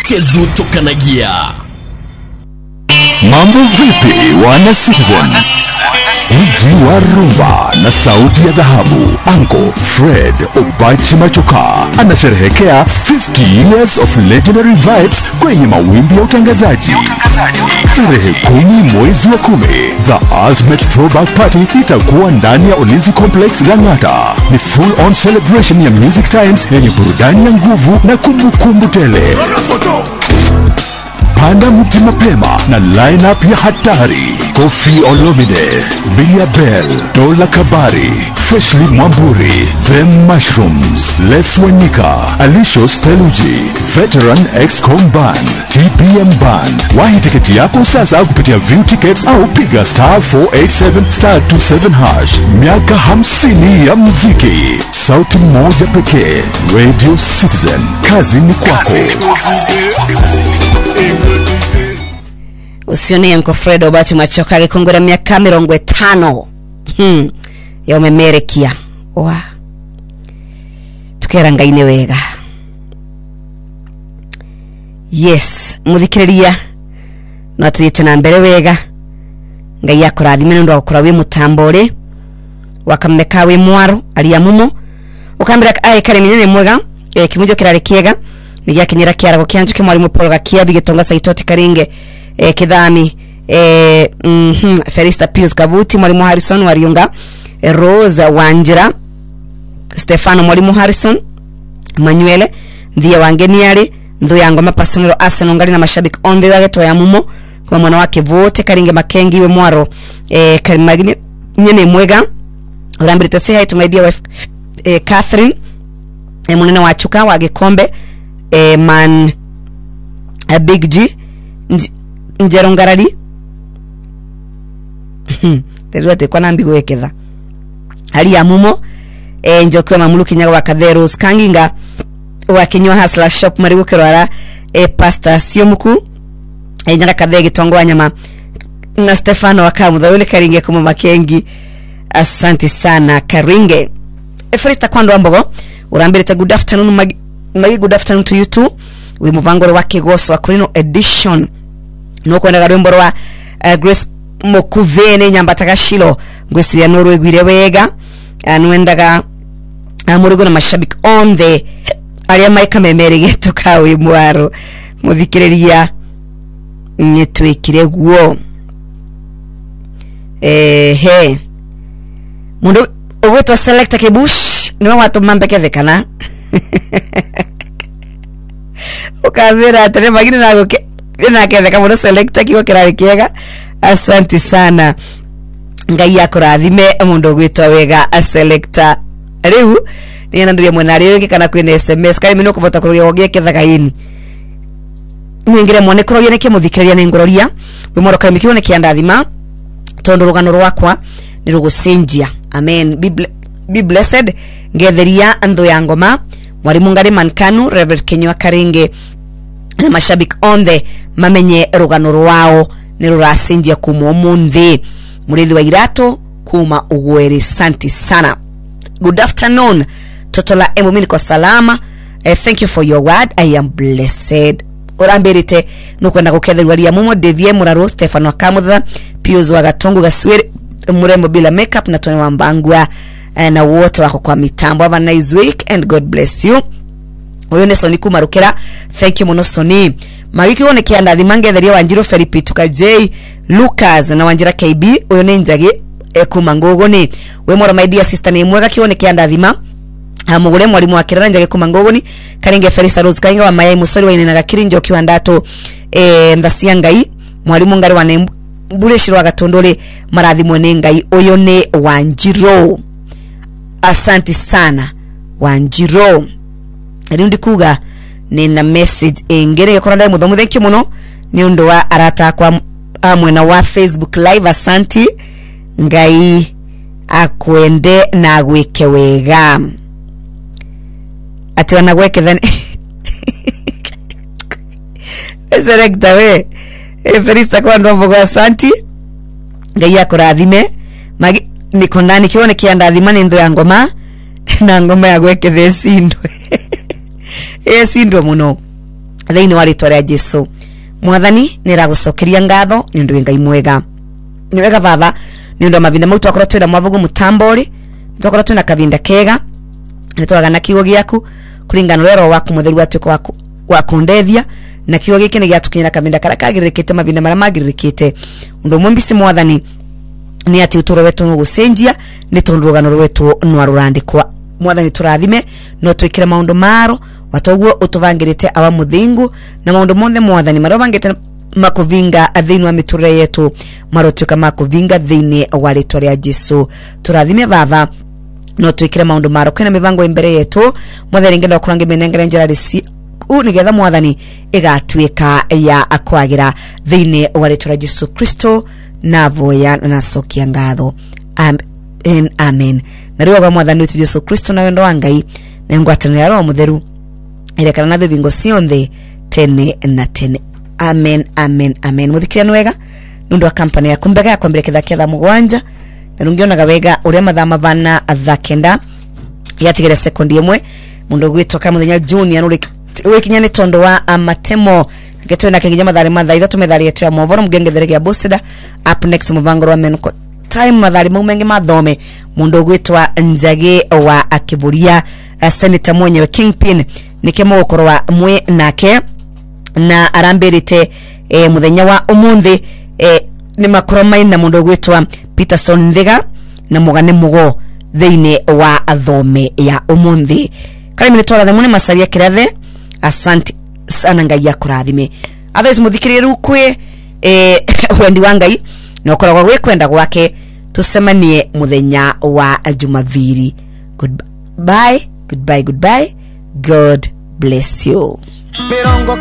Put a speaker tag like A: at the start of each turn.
A: Keduto Kanagia.
B: Mambo vipi wana Citizen? Mji wa rumba na sauti ya dhahabu, Uncle Fred Obachi Machoka anasherehekea 50 years of legendary vibes kwenye mawimbi ya utangazaji. Tarehe 10 mwezi wa 10, the ultimate throwback party itakuwa ndani ya Ulinzi Complex Lang'ata. Ni full on celebration ya Music Times yenye burudani ya nguvu na kumbukumbu tele. Panda mti mapema na lineup ya hatari: Kofi Olomide, Bilia Bell, Dola Kabari, Freshly Mwamburi, Them Mushrooms, Les Wanyika, Alisho Steluji, Veteran XCOM Band, TPM Band. Wahi tiketi yako sasa kupitia View Tickets au piga *487*27#. Miaka 50 ya muziki, sauti moja pekee, Radio Citizen. Kazi ni kwako.
C: Usione Uncle Fred Obachi Machoka gikongora miaka 50 ya umemerekia wa tukerangaine wega. Yes, muthikiriria no atirite na mbere wega ngai yakurathime ndo akora wi mutambore wakameka wi mwaro ali amumo ukambira ai kare minene mwega kimujo kirare kiega ni yakinyira kiarago kyanjuke mwalimu Paul Gakia bigetonga saitoti karinge Kidhami Ferista Pius Kavuti, mwalimu Harrison Wariunga, Rose Wanjira, Stefano mwalimu Harrison Manuele Ndia Wangeniari Ndo yango mapasonero Arsenal ngali na mashabiki onde wage ya mumo kwa mwana wake vote karinge Makengi we mwaro karimagini nyene mwega urambirite say hi to my dear wife Catherine munene wa chuka wa Gikombe man Big G Njerongarari Teruate kwa nambi gweketha hali ya mumo njokwe mamulu kinyaga wa Katheros Kanginga wa Kinywa Hustler Shop maribukirwara Pastor Siomuku nyara Kathege tongo wanyama na Stefano wakamutha ule karinge kuma Makengi. Asante sana Karinge. Efrista kwando ambogo urambirite good afternoon magi good afternoon to you too. We muvangore wa Kigoso wa Kurino edition no kwenda garumbo wa Grace Mokuvene nyambataka shilo ngwesiria norwe gwire wega anwendaga amurugo na mashabiki on the aria maika memere geto kawe mwaro muthikireria nyetwikire guo he mundu ogwetwa Selector Kibush niwe watu mambeke kana ukavira tene magini nago na kethe kama Selector kiwa kirari kiega. Asante sana ngai yakurathime mundu gwitwa wega Selector riu ni nanduria mwenari wiki kana kwina SMS kai mino kubota kuruya ogie kethaga ini ningire mone kuroria niki muthikiriria ni ngororia we moroka mikione kiandathima tondo rugano rwakwa ni rugucenjia. Amen. Be blessed. Ngetheria ando ya ngoma mwarimu ngari Mankanu Reverend Kenywa Karinge na mashabiki on the mamenye rugano rwao ni ruracenjia kuma omunthi murithi wa irato kuma ugwere. Santi sana. Good afternoon Totola emumini kwa salama. Thank you for your word. I am blessed. Orambirite nukwenda guketherwa mumo Devie Muraro Stefano Akamutha Pius wa Gatongo Gaswere murembo bila makeup na Tony Wambangwa na wote wako kwa mitambo. Have a nice week and God bless you. Oyo ne Soni kumarukira. Thank you muno Soni. Magiki one kianda thimange theria Wanjiro Felipituka J Lucas na Wanjira KB oyo ne njage kumangogo ni we moro my dear sister ni mwega kione kianda thima amugure mwalimu wa kirana njage kumangogoni Karinge Ferista Rose Kainga wa Mayai Musori wa ina Gakirinjo kiwandato ndasia ngai mwalimu ngari wa Mbure shirwa Gatondole marathi mwene ngai oyo ne Wanjiro. Asante sana Wanjiro. Riundi kuga nina message engere yakoranda muthomu. Thank you muno ni undu wa arata kwa mwena wa Facebook live. Asante ngai akwende na gwike wega ati wana gweke thani Selector we Ferista kwa ndo mbogo. Asante ngai akurathime magi nikondani kione kiandathima ni ndo ya ngoma na ngoma ya gweke the sindwe sindo muno thiini wa ritwa ria Jesu. Mwathani niragucokeria ngatho ni undu Ngai mwega. Ni wega baba ni undu mabinda mau twakora twina mwavugu mutambori, twakora twina kavinda kega, ni twaga na kigo giaku kuringana rero waku mutheru atuko waku ndethia na kigo giki ni giatukinyira kavinda kara kagiririkite mabinda mara magiririkite. Undu mumbisi Mwathani ni ati utoro wetu no gucenjia ni tondu rugano rwetu no rurandikwa. Mwathani turathime no twikire maundu maro watoguo utuvangirite awa muthingu na maundu monthe Mwathani marobangite makuvinga thiini wa miture yetu marotuika makuvinga thiini wa ritwa ria Jesu. Turathime baba no twikire maundu maro kwina mivango imbere yetu Mwathani ngenda kurange menengere njira risi nigetha Mwathani igatuika ya akwagira thiini wa ritwa ria Jesu Kristo na voya na sokia ngatho. Amen. Na riwa Mwathani wetu Jesu Kristo na wendo wa Ngai na ngwatanira roho mutheru irekana na thuvingo cionthe tene na tene. Amen. Muthikira nwega nundu wa kampani ya kumbega ya kwambire kithakia tha mugwanja na rungionaga wega uria mathama bana thakenda yatigere sekondi imwe mundu gwitoka muthenya Junior wikinya ni tondo wa amatemo ngeto na kinginya mathari mathaa ithatu methari yetu ya movoro mgengetheregia Bosida. Up next muvango wa menuko time mathari mumenge mathome mundu gwitwa Njage wa Akiburia senator mwenyewe Kingpin nikemo gukorwa mwe nake na arambirite muthenya wa umuthi ni makromai na mundu gwitwa Peterson Ndhiga na Mugane Mugo thiini wa athome ya umuthi. Kali minitora themune masaria kirathe. Asante sana Ngai akurathime. Others muthikiriru kwi wendi wa Ngai na ukoragwa gwe kwenda gwake. Tusemanie muthenya wa Jumapili. Goodbye. God bless you.